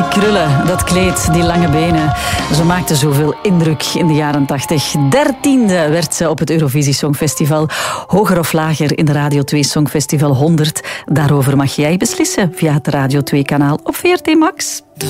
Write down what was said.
Die krullen, dat kleed, die lange benen. Ze maakte zoveel indruk in de jaren 80. 13e werd ze op het Eurovisie Songfestival. Hoger of lager in de Radio 2 Songfestival 100. Daarover mag jij beslissen via het Radio 2-kanaal op VRT Max.